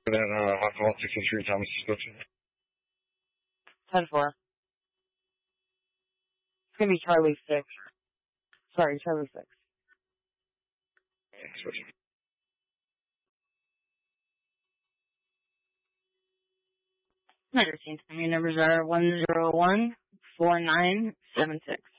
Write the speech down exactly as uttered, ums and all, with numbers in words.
And then, uh, my call sixty-three Thomas Description. ten four. It's gonna be Charlie six. Sorry, Charlie six. Switching. My routine. My numbers are one zero one four nine seven six.